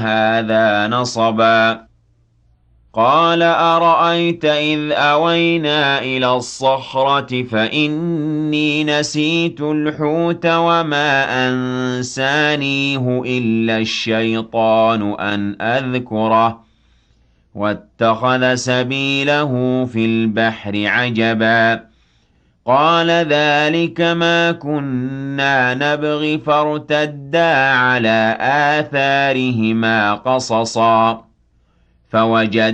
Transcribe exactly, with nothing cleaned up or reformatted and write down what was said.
هَٰذَا نَصَبًا قَالَ أَرَأَيْتَ إِذْ أَوَيْنَا إِلَى الصَّخْرَةِ فَإِنِّي نَسِيتُ الْحُوتَ وَمَا أَنسَانِيهُ إِلَّا الشَّيْطَانُ أَنْ أَذْكُرَهُ ۚ وَاتَّخَذَ سَبِيلَهُ فِي الْبَحْرِ عَجَبًا قَالَ ذَٰلِكَ مَا كُنَّا نَبْغِ فَارْتَدَّا عَلَىٰ آثَارِهِمَا قَصَصًا فَوَجَدَا